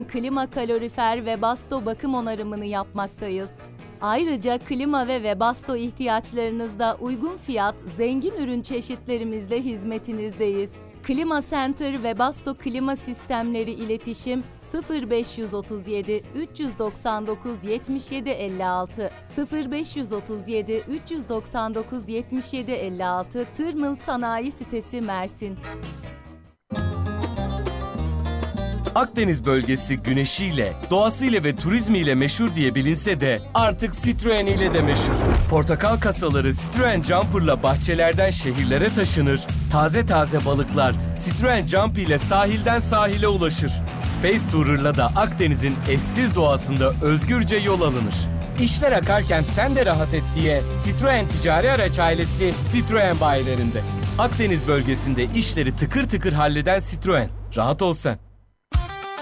klima, kalorifer, Webasto bakım onarımını yapmaktayız. Ayrıca klima ve Webasto ihtiyaçlarınızda uygun fiyat, zengin ürün çeşitlerimizle hizmetinizdeyiz. Klima Center Webasto Klima Sistemleri İletişim 0537 399 77 56 0537 399 77 56 Tırmıl Sanayi Sitesi Mersin. Akdeniz bölgesi güneşiyle, doğasıyla ve turizmiyle meşhur diye bilinse de artık Citroen ile de meşhur. Portakal kasaları Citroen Jumper'la bahçelerden şehirlere taşınır, taze taze balıklar Citroen Jump ile sahilden sahile ulaşır. Space Tourer'la da Akdeniz'in eşsiz doğasında özgürce yol alınır. İşler akarken sen de rahat et diye Citroen Ticari Araç ailesi Citroen bayilerinde. Akdeniz bölgesinde işleri tıkır tıkır halleden Citroen. Rahat ol sen.